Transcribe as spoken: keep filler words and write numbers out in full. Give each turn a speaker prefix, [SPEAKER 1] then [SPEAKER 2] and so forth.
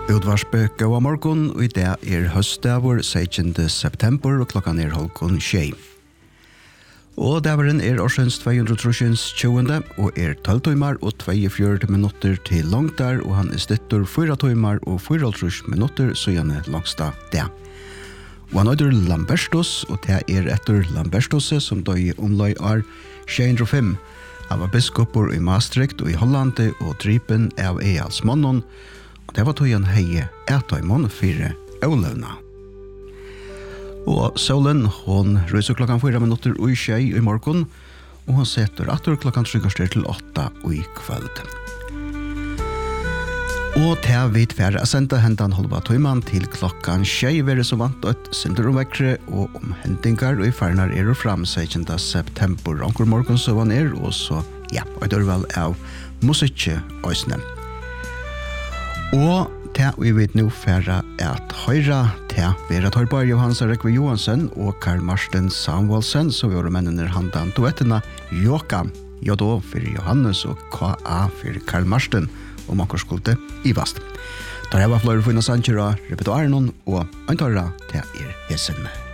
[SPEAKER 1] Utvarspe gåa morgon, og i det er høstdavur sekstende september, og klokkan er halvkon tjei. Og davaren er årsens to hundre tjuende, og er tolv timer og tjuefjøruti minutter til langtar, og han er stittur fyra timer og fyrtiotre minutter, så gjerne langsta det. Og han er Lambertus, og det er etter Lambertus som døy omløy er sju hundre og fem. Han var biskoper i Maastricht og i Hollande, og dripen av Eals mannen, og det var tog han heie etter i måned fire øvlevna. Og solen, hon ryser klokkan fyra minutter og i tjei i morgon, og hon setter atter klokkan tryggastrer til åtta og i kveld. Og til vidt færre er sendt hentan halva tøyman til klokkan tjei være så vant et sinter om vekkre og om hendingar, og i færnar er og fram sekstende september. Anker morgon så var er, og så, ja, og det er vel av musikje òsne. Og til vi vet nå færre at høyre til Vera Torbar Johansen Rekve Johansen og Karl Marsten Samuelsen, så vi har mennene handan duettene Joka, Jodo for Johannes og K A for Karl Marsten, og makker skulte i vast. Der er var flere funnet sanger av repertoaren og antarra til er hesen.